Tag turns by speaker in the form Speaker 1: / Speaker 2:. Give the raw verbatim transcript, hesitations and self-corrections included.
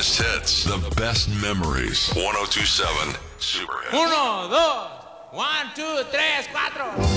Speaker 1: greatest hits, the best memories. ten twenty-seven Super Hits.
Speaker 2: Uno, dos, one, two, tres, cuatro.